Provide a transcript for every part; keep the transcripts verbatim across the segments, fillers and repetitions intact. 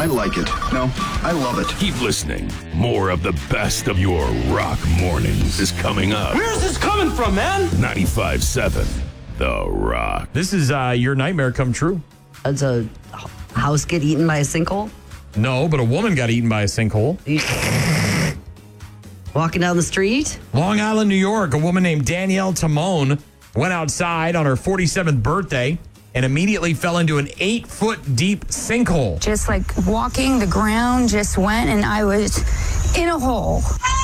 I like it. No, I love it. Keep listening. More of the best of your rock mornings is coming up. Where's this coming from, man? ninety-five point seven The Rock. This is uh, your nightmare come true. Does a house get eaten by a sinkhole? No, but a woman got eaten by a sinkhole. Walking down the street? Long Island, New York, a woman named Danielle Timone went outside on her forty-seventh birthday and immediately fell into an eight-foot deep sinkhole. Just like walking, the ground just went, and I was in a hole.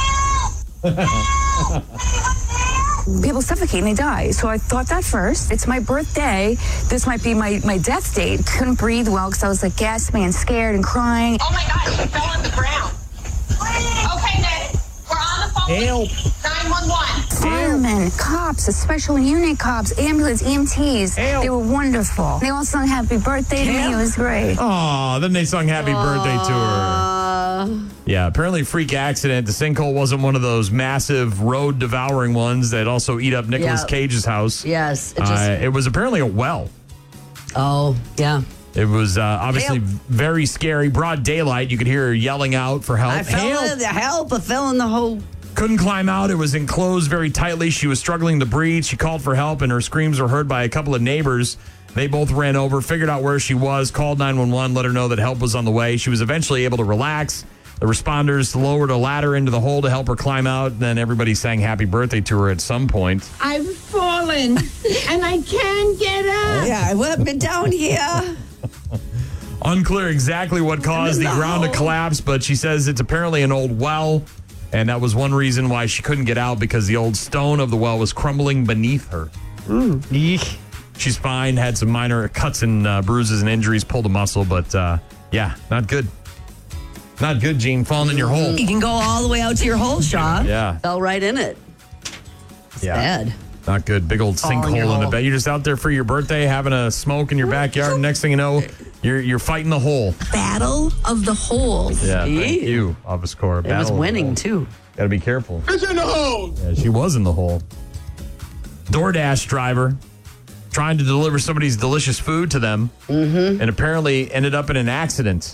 People suffocate and they die. So I thought that first. It's my birthday. This might be my, my death date. Couldn't breathe well because I was like gasping and scared and crying. Oh my God, she fell on the ground. Okay, Ned, we're on the phone. Help. nine one one. Firemen, cops, a special unit cops, ambulance, E M Ts. Help. They were wonderful. They all sung happy birthday to me. It was great. Aw, then they sung happy birthday to her. Yeah, apparently freak accident. The sinkhole wasn't one of those massive road devouring ones that also eat up Nicolas Yeah. Cage's house. Yes. It, Uh, just, it was apparently a well. oh, yeah. It was uh, obviously Help. very scary. Broad daylight. You could hear her yelling out for help. I fell Help. in the help. I fell in the hole. Couldn't climb out. It was enclosed very tightly. She was struggling to breathe. She called for help, and her screams were heard by a couple of neighbors. They both ran over, figured out where she was, called nine one one, let her know that help was on the way. She was eventually able to relax. The responders lowered a ladder into the hole to help her climb out. Then everybody sang happy birthday to her at some point. I've fallen, and I can't get up. Yeah, I have been down here. Unclear exactly what caused the No. ground to collapse, but she says it's apparently an old well. And that was one reason why she couldn't get out, because the old stone of the well was crumbling beneath her. Eek. She's fine, had some minor cuts and uh, bruises and injuries, pulled a muscle, but uh, yeah, not good. Not good, Gene, falling in your hole. You can go all the way out to your hole, Shaw. Yeah. Fell right in it. It's Yeah. bad. Not good. Big old Fall in your sinkhole in the hole. bed. You're just out there for your birthday, having a smoke in your backyard. Next thing you know, you're you're fighting the hole. Battle of the holes. Yeah, thank Ew. you, Obiscore. It was winning, too. Got to be careful. It's in the hole. Yeah, she was in the hole. DoorDash driver trying to deliver somebody's delicious food to them, mm-hmm. and apparently ended up in an accident,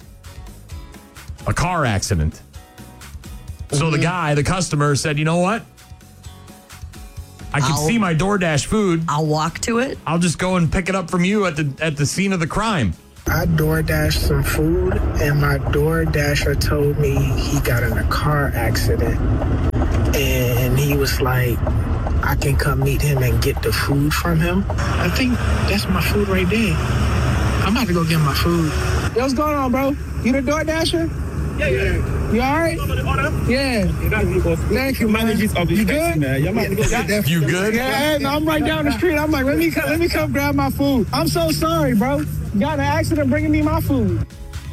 a car accident. So Mm-hmm. the guy, the customer, said, "You know what? I can I'll- see my DoorDash food. I'll walk to it. I'll just go and pick it up from you at the at the scene of the crime." I DoorDashed some food, and my DoorDasher told me he got in a car accident. And he was like, I can come meet him and get the food from him. I think that's my food right there. I'm about to go get my food. Yo, what's going on, bro? You the DoorDasher? Yeah, yeah. You all right? Yeah. Thank you, man. You good? You good? Yeah, hey, no, I'm right down the street. I'm like, let me come, let me come grab my food. I'm so sorry, bro. Got in an accident bringing me my food.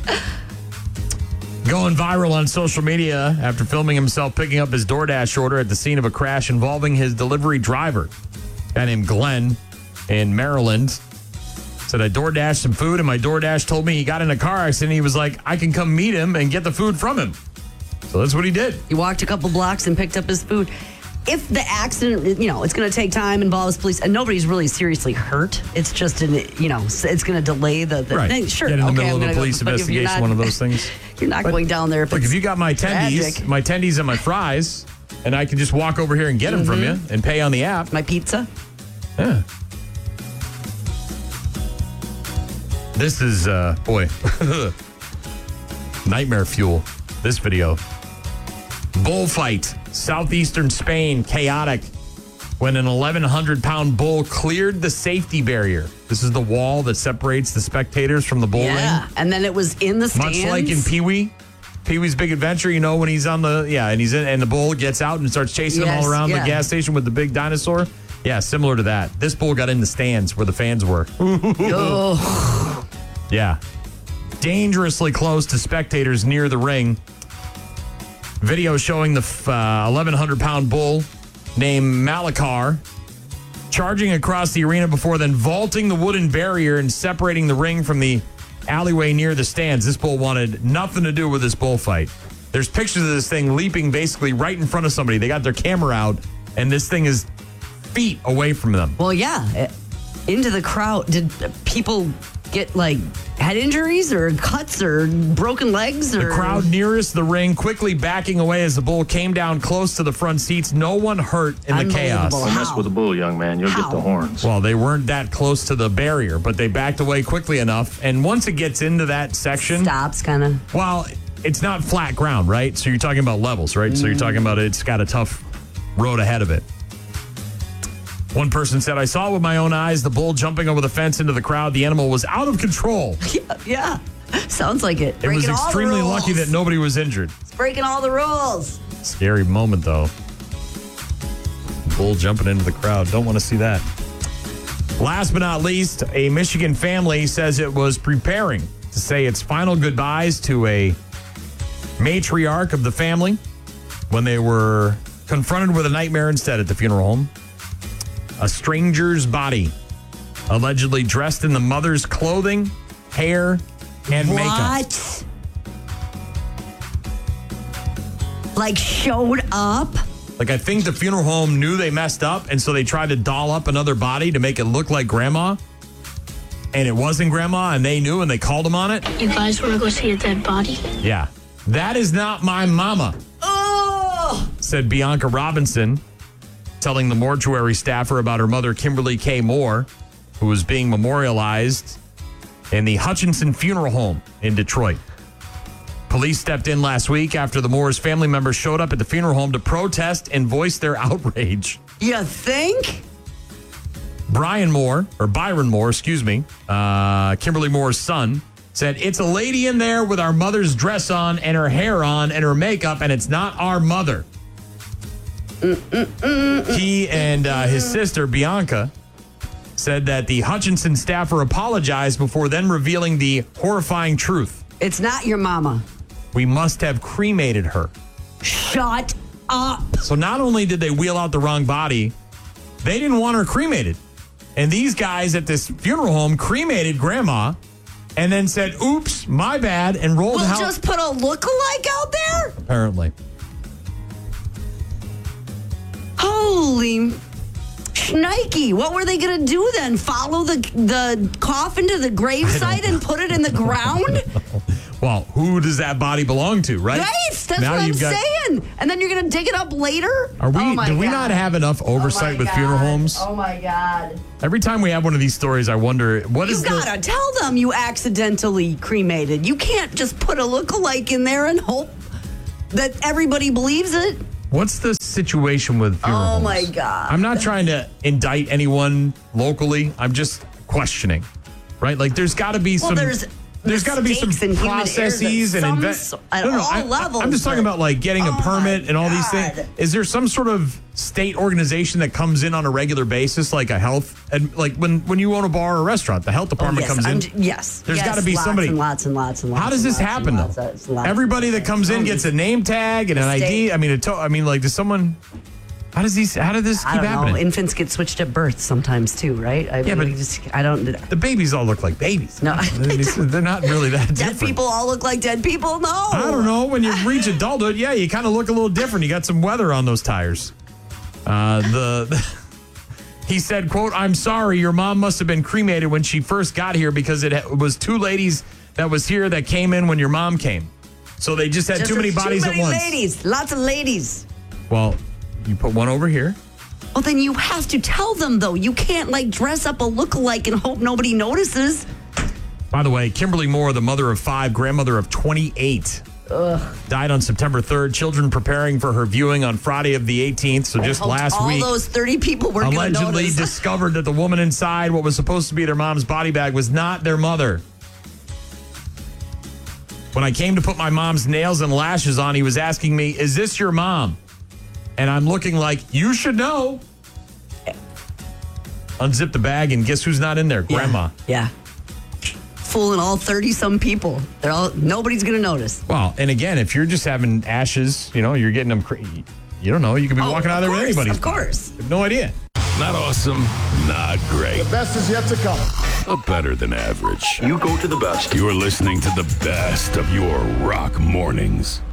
Going viral on social media after filming himself picking up his DoorDash order at the scene of a crash involving his delivery driver. A guy named Glenn in Maryland said, I DoorDashed some food, and my DoorDash told me he got in a car accident. He was like, I can come meet him and get the food from him. So that's what he did. He walked a couple blocks and picked up his food. If the accident, you know, it's going to take time, involves police, and nobody's really seriously hurt. It's just, an, you know, it's going to delay the, the Right. thing. Sure, Get in the okay, middle I'm of a gonna police go, but if you're investigation, not- one of those things. You're not But going down there if Look, it's if you got my tendies, tragic. my tendies and my fries, and I can just walk over here and get them from you and pay on the app. My pizza. Yeah. This is, uh, boy, nightmare fuel, this video. Bullfight, southeastern Spain, chaotic, when an eleven hundred pound bull cleared the safety barrier. This is the wall that separates the spectators from the bull Yeah, ring. and then it was in the stands. Much like in Pee-wee. Pee-wee's Big Adventure, you know, when he's on the, yeah, and he's in, and the bull gets out and starts chasing him Yes, all around yeah. the gas station with the big dinosaur. Yeah, similar to that. This bull got in the stands where the fans were. Oh, Yeah. Dangerously close to spectators near the ring. Video showing the uh, eleven hundred pound bull named Malakar charging across the arena before then vaulting the wooden barrier and separating the ring from the alleyway near the stands. This bull wanted nothing to do with this bullfight. There's pictures of this thing leaping basically right in front of somebody. They got their camera out, and this thing is feet away from them. well, yeah. Into the crowd. Did people get like head injuries or cuts or broken legs? Or The crowd nearest the ring quickly backing away as the bull came down close to the front seats. No one hurt in the chaos. Unbelievable. Don't mess with the bull, young man. You'll How? get the horns. Well, they weren't that close to the barrier, but they backed away quickly enough. And once it gets into that section, Stops kind of. well, it's not flat ground, right? So you're talking about levels, right? So you're talking about it's got a tough road ahead of it. One person said, I saw with my own eyes the bull jumping over the fence into the crowd. The animal was out of control. Yeah, yeah. Sounds like it. It was Breaking all the extremely rules. lucky that nobody was injured. It's breaking all the rules. Scary moment, though. Bull jumping into the crowd. Don't want to see that. Last but not least, a Michigan family says it was preparing to say its final goodbyes to a matriarch of the family when they were confronted with a nightmare instead at the funeral home. A stranger's body, allegedly dressed in the mother's clothing, hair, and makeup. What? Like showed up? Like, I think the funeral home knew they messed up, and so they tried to doll up another body to make it look like grandma. And it wasn't grandma, and they knew, and they called them on it. You guys want to go see a dead body? Yeah. That is not my mama, Oh! said Bianca Robinson, telling the mortuary staffer about her mother, Kimberly K. Moore, who was being memorialized in the Hutchinson Funeral Home in Detroit. Police stepped in last week after the Moore's family members showed up at the funeral home to protest and voice their outrage. You think? Brian Moore, or Byron Moore, excuse me, uh, Kimberly Moore's son, said, it's a lady in there with our mother's dress on and her hair on and her makeup, and it's not our mother. He and uh, his sister, Bianca, said that the Hutchinson staffer apologized before then revealing the horrifying truth. It's not your mama. We must have cremated her. Shut up. So not only did they wheel out the wrong body, they didn't want her cremated. And these guys at this funeral home cremated grandma and then said, oops, my bad, and rolled We'll out. just put a look-alike out there? Apparently. Holy shnikey. What were they going to do then? Follow the the coffin to the gravesite and put it in the ground? Well, who does that body belong to, right? Right. That's Now what I'm you've got- saying. And then you're going to dig it up later? Are we? Oh my do we God. not have enough oversight Oh my with God. funeral homes? Oh, my God. Every time we have one of these stories, I wonder what You is gotta the. tell them you accidentally cremated. You can't just put a look-alike in there and hope that everybody believes it. What's the situation with funeral Oh, homes? my God. I'm not trying to indict anyone locally. I'm just questioning, right? Like, there's got to be Well, some. there's There's got to be some mistakes in human errors processes at and some invent. so- at all I, levels, I'm just talking but- about like getting a Oh, permit my and all these God. things. Is there some sort of state organization that comes in on a regular basis, like a health and like when when you own a bar or a restaurant, the health department Oh, yes, comes in. I'm j- yes. There's Yes, got to be lots somebody. And lots and lots and lots. How does and this lots happen and though? lots, lots, lots, Everybody lots. that comes in gets a name tag and an I D. Mistake. I mean, a to- I mean, like, does someone? How does these? How did this I keep don't know. happening? Infants get switched at birth sometimes too, right? I Yeah, mean, but- just, I don't. The babies all look like babies. No, they're not really that dead different. people all look like dead people. No, I don't know. When you reach adulthood, yeah, you kind of look a little different. You got some weather on those tires. Uh, the, the he said, "quote I'm sorry, your mom must have been cremated when she first got here because it ha- was two ladies that was here that came in when your mom came. So they just had Just too many too bodies many at once. Ladies, lots of ladies. Well, you put one over here. Well, then you have to tell them though. You can't like dress up a lookalike and hope nobody notices. By the way, Kimberly Moore, the mother of five, grandmother of twenty-eight, Ugh. died on September third. Children preparing for her viewing on Friday of the eighteenth. So just I hoped last all week. those thirty people were going to allegedly notice. discovered that the woman inside what was supposed to be their mom's body bag was not their mother. When I came to put my mom's nails and lashes on, he was asking me, is this your mom? And I'm looking like, you should know. Unzip the bag and guess who's not in there? Grandma. Yeah. Fooling all thirty some people. They're all nobody's going to notice. Well, and again, if you're just having ashes, you know, you're getting them, cra- you don't know, you could be Oh, walking out of there with course, anybody. Of course. You have no idea. Not awesome, not great, The best is yet to come. but better than average. You go to the best. You're listening to the best of your rock mornings.